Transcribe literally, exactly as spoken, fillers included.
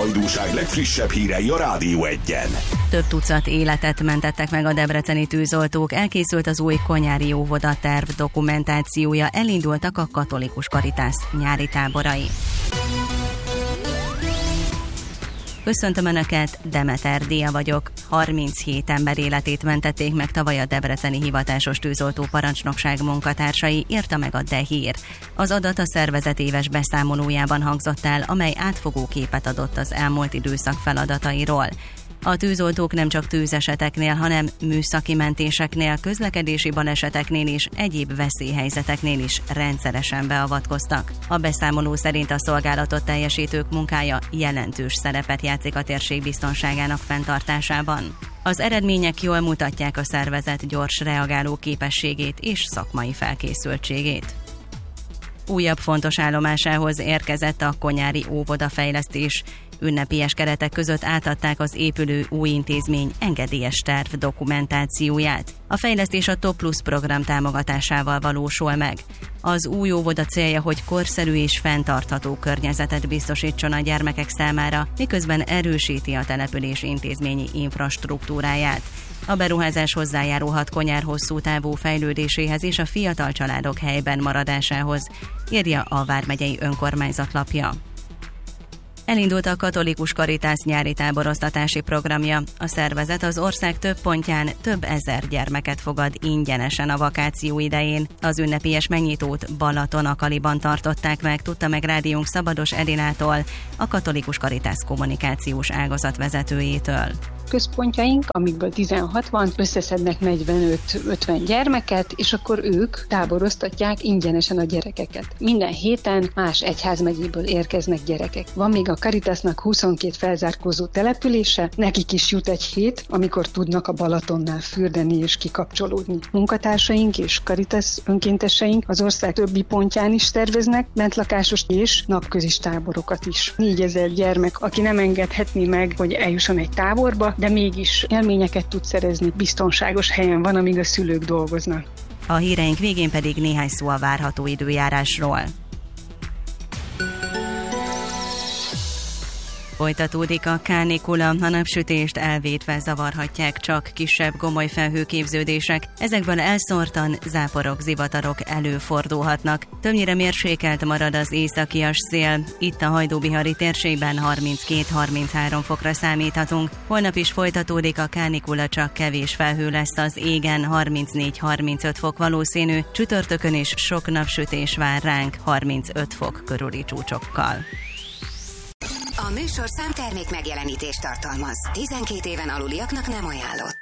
hajdúság legfrissebb hírei a Rádió Egyen. Több tucat életet mentettek meg a debreceni tűzoltók, elkészült az új konyári óvoda terv dokumentációja, elindultak a Katolikus Karitász nyári táborai. Köszöntöm Önöket, Demeter Dia vagyok. harminchét ember életét mentették meg tavaly a debreceni hivatásos tűzoltó parancsnokság munkatársai, írta meg a D E Hír. Az adat a szervezet éves beszámolójában hangzott el, amely átfogó képet adott az elmúlt időszak feladatairól. A tűzoltók nem csak tűzeseteknél, hanem műszaki mentéseknél, közlekedési baleseteknél és egyéb veszélyhelyzeteknél is rendszeresen beavatkoztak. A beszámoló szerint a szolgálatot teljesítők munkája jelentős szerepet játszik a térség biztonságának fenntartásában. Az eredmények jól mutatják a szervezet gyors reagáló képességét és szakmai felkészültségét. Újabb fontos állomásához érkezett a konyári óvoda fejlesztés. Ünnepélyes keretek között átadták az épülő új intézmény engedélyes terv dokumentációját. A fejlesztés a Top Plus program támogatásával valósul meg. Az új óvoda célja, hogy korszerű és fenntartható környezetet biztosítson a gyermekek számára, miközben erősíti a település intézményi infrastruktúráját. A beruházás hozzájárulhat Konyár hosszú távú fejlődéséhez és a fiatal családok helyben maradásához, írja a vármegyei önkormányzat lapja. Elindult a Katolikus Karitász nyári táboroztatási programja. A szervezet az ország több pontján több ezer gyermeket fogad ingyenesen a vakáció idején. Az ünnepélyes megnyitót Balatonakaliban tartották meg, tudta meg rádiónk Szabados Edinától, a Katolikus Karitász kommunikációs ágazat vezetőjétől. Központjaink, amikből tizenhat van, összeszednek negyvenöt-ötven gyermeket, és akkor ők táboroztatják ingyenesen a gyerekeket. Minden héten más egyházmegyéből érkeznek gyerekek. Van még a Karitasznak huszonkét felzárkózó települése, nekik is jut egy hét, amikor tudnak a Balatonnál fürdeni és kikapcsolódni. Munkatársaink és Karitasz önkénteseink az ország többi pontján is terveznek bentlakásos és napközis táborokat is. négyezer gyermek, aki nem engedhetné meg, hogy eljusson egy táborba, de mégis élményeket tud szerezni, biztonságos helyen van, amíg a szülők dolgoznak. A híreink végén pedig néhány szó a várható időjárásról. Folytatódik a kánikula, a napsütést elvétve zavarhatják csak kisebb gomoly felhőképződések, ezekből elszórtan záporok, zivatarok előfordulhatnak. Többnyire mérsékelt marad az északias szél, itt a hajdúbihari térségben harminckét-harminchárom fokra számíthatunk. Holnap is folytatódik a kánikula, csak kevés felhő lesz az égen, harmincnégy-harmincöt fok valószínű, csütörtökön is sok napsütés vár ránk, harmincöt fok körüli csúcsokkal. A műsorszám termék megjelenítést tartalmaz. tizenkét éven aluliaknak nem ajánlott.